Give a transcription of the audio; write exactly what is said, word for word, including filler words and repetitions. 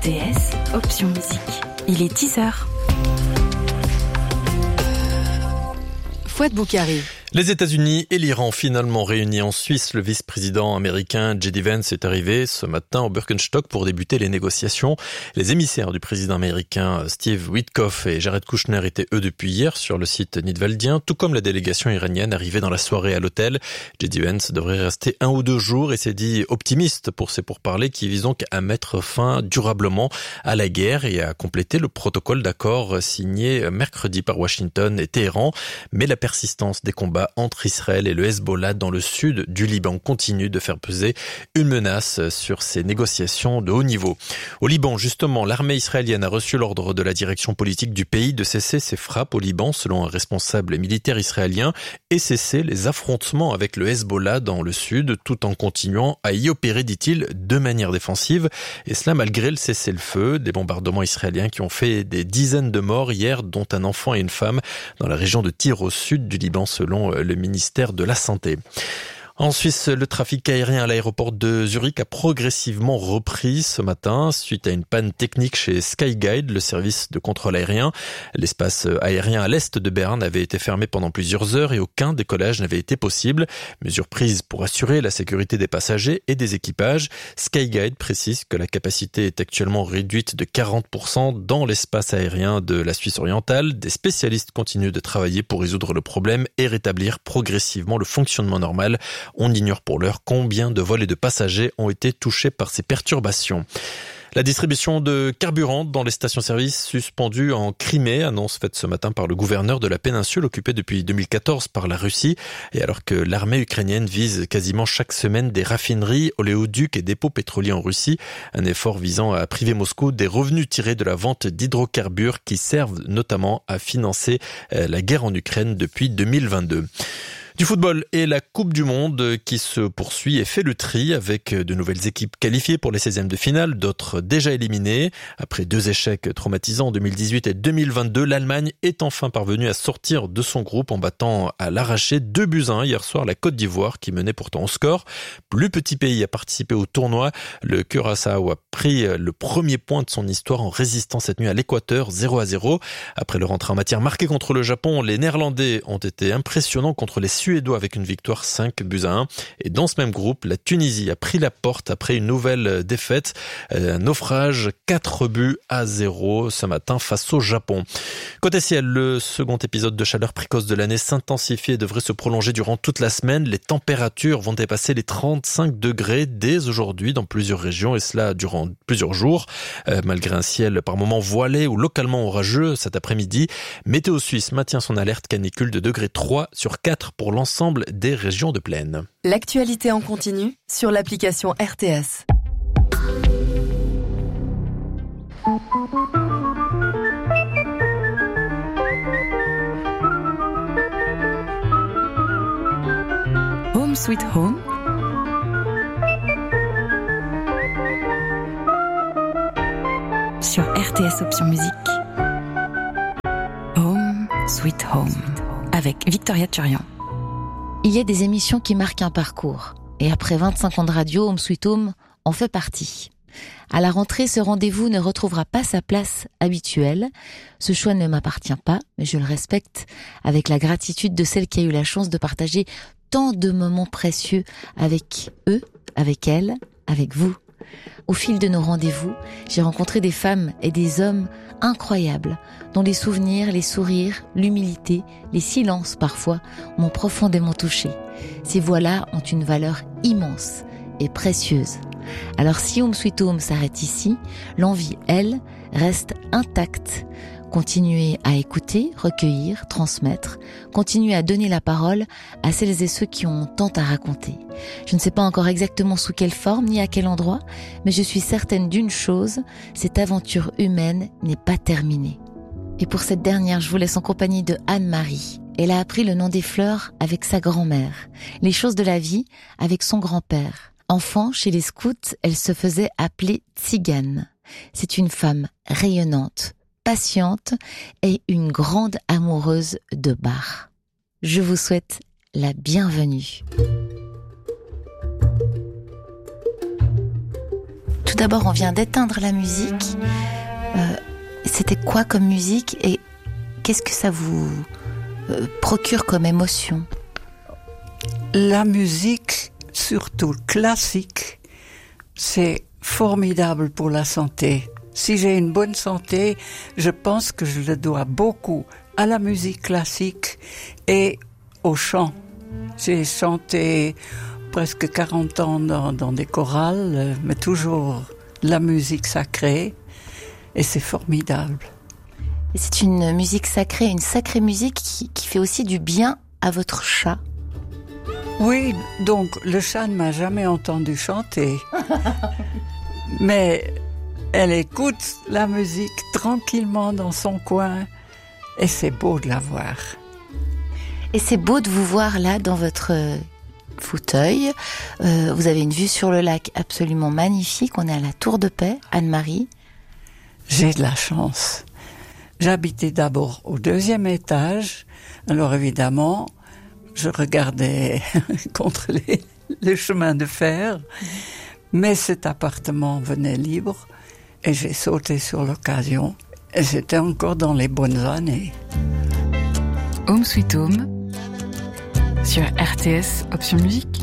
T S, option musique. Il est dix heures. Fouad Boukari. Les États-Unis et l'Iran finalement réunis en Suisse. Le vice-président américain J D Vance est arrivé ce matin au Birkenstock pour débuter les négociations. Les émissaires du président américain Steve Witkoff et Jared Kushner étaient eux depuis hier sur le site nidwaldien, tout comme la délégation iranienne arrivée dans la soirée à l'hôtel. J D Vance devrait rester un ou deux jours et s'est dit optimiste pour ces pourparlers qui visent donc à mettre fin durablement à la guerre et à compléter le protocole d'accord signé mercredi par Washington et Téhéran. Mais la persistance des combats entre Israël et le Hezbollah dans le sud du Liban continue de faire peser une menace sur ces négociations de haut niveau. Au Liban, justement, l'armée israélienne a reçu l'ordre de la direction politique du pays de cesser ses frappes au Liban, selon un responsable militaire israélien, et cesser les affrontements avec le Hezbollah dans le sud, tout en continuant à y opérer, dit-il, de manière défensive. Et cela malgré le cessez-le-feu, des bombardements israéliens qui ont fait des dizaines de morts hier, dont un enfant et une femme, dans la région de Tyr au sud du Liban, selon le ministère de la Santé. En Suisse, le trafic aérien à l'aéroport de Zurich a progressivement repris ce matin suite à une panne technique chez Skyguide, le service de contrôle aérien. L'espace aérien à l'est de Berne avait été fermé pendant plusieurs heures et aucun décollage n'avait été possible. Mesure prise pour assurer la sécurité des passagers et des équipages. Skyguide précise que la capacité est actuellement réduite de quarante pour cent dans l'espace aérien de la Suisse orientale. Des spécialistes continuent de travailler pour résoudre le problème et rétablir progressivement le fonctionnement normal. On ignore pour l'heure combien de vols et de passagers ont été touchés par ces perturbations. La distribution de carburant dans les stations-service suspendues en Crimée, annonce faite ce matin par le gouverneur de la péninsule occupée depuis deux mille quatorze par la Russie. Et alors que l'armée ukrainienne vise quasiment chaque semaine des raffineries, oléoducs et dépôts pétroliers en Russie, un effort visant à priver Moscou des revenus tirés de la vente d'hydrocarbures qui servent notamment à financer la guerre en Ukraine depuis deux mille vingt-deux. Du football et la Coupe du Monde qui se poursuit et fait le tri avec de nouvelles équipes qualifiées pour les seizièmes de finale, d'autres déjà éliminées. Après deux échecs traumatisants en deux mille dix-huit et deux mille vingt-deux, l'Allemagne est enfin parvenue à sortir de son groupe en battant à l'arraché deux buts à un hier soir la Côte d'Ivoire qui menait pourtant au score. Plus petit pays à participer au tournoi, le Curaçao a pris le premier point de son histoire en résistant cette nuit à l'Équateur zéro à zéro. Après leur entrée en matière marquée contre le Japon, les Néerlandais ont été impressionnants contre les Suédois avec une victoire cinq buts à un. Et dans ce même groupe, la Tunisie a pris la porte après une nouvelle défaite, un naufrage quatre buts à zéro ce matin face au Japon. Côté ciel, le second épisode de chaleur précoce de l'année s'intensifie et devrait se prolonger durant toute la semaine. Les températures vont dépasser les trente-cinq degrés dès aujourd'hui dans plusieurs régions et cela durant plusieurs jours. Euh, malgré un ciel par moments voilé ou localement orageux cet après-midi, Météo Suisse maintient son alerte canicule de degré trois sur quatre pour l'ensemble des régions de plaine. L'actualité en continu sur l'application R T S. Home Sweet Home. Sur R T S Option Musique. Home Sweet Home. Avec Victoria Turian. Il y a des émissions qui marquent un parcours. Et après vingt-cinq ans de radio, Home Sweet Home en fait partie. À la rentrée, ce rendez-vous ne retrouvera pas sa place habituelle. Ce choix ne m'appartient pas, mais je le respecte avec la gratitude de celle qui a eu la chance de partager tant de moments précieux avec eux, avec elles, avec vous. Au fil de nos rendez-vous, j'ai rencontré des femmes et des hommes incroyables, dont les souvenirs, les sourires, l'humilité, les silences parfois m'ont profondément touchée. Ces voix-là ont une valeur immense et précieuse. Alors si Home Sweet Home s'arrête ici, l'envie, elle, reste intacte. Continuer à écouter, recueillir, transmettre, continuer à donner la parole à celles et ceux qui ont tant à raconter. Je ne sais pas encore exactement sous quelle forme ni à quel endroit, mais je suis certaine d'une chose, cette aventure humaine n'est pas terminée. Et pour cette dernière, je vous laisse en compagnie de Anne-Marie. Elle a appris le nom des fleurs avec sa grand-mère, les choses de la vie avec son grand-père. Enfant, chez les scouts, elle se faisait appeler Tzigane. C'est une femme rayonnante, patiente et une grande amoureuse de Bach. Je vous souhaite la bienvenue. Tout tout d'abord, on vient d'éteindre la musique. Euh, c'était quoi comme musique et qu'est-ce que ça vous euh, procure comme émotion ? La musique, surtout classique, c'est formidable pour la santé. Si j'ai une bonne santé, je pense que je le dois beaucoup à la musique classique et au chant. J'ai chanté presque quarante ans dans, dans des chorales, mais toujours la musique sacrée, et c'est formidable. Et c'est une musique sacrée, une sacrée musique qui, qui fait aussi du bien à votre chat. Oui, donc le chat ne m'a jamais entendu chanter, mais elle écoute la musique tranquillement dans son coin, et c'est beau de la voir. Et c'est beau de vous voir là dans votre fauteuil. Euh, vous avez une vue sur le lac absolument magnifique. On est à la Tour de Paix, Anne-Marie. J'ai de la chance. J'habitais d'abord au deuxième étage. Alors évidemment, je regardais contre les, les chemins de fer. Mais cet appartement venait libre et j'ai sauté sur l'occasion. Et c'était encore dans les bonnes années. Home Sweet Home sur R T S Option Musique.